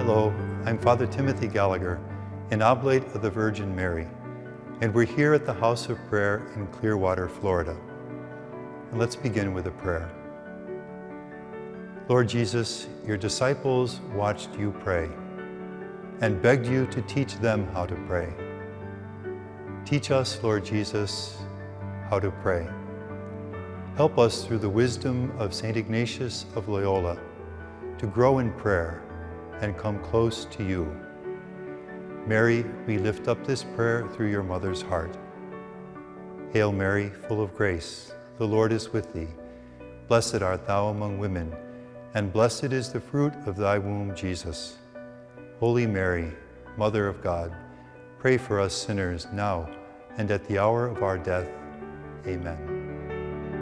Hello, I'm Father Timothy Gallagher, an oblate of the Virgin Mary, and we're here at the House of Prayer in Clearwater, Florida. And let's begin with a prayer. Lord Jesus, your disciples watched you pray and begged you to teach them how to pray. Teach us, Lord Jesus, how to pray. Help us through the wisdom of St. Ignatius of Loyola to grow in prayer and come close to you. Mary, we lift up this prayer through your mother's heart. Hail Mary, full of grace, the Lord is with thee. Blessed art thou among women, and blessed is the fruit of thy womb, Jesus. Holy Mary, Mother of God, pray for us sinners now and at the hour of our death. Amen.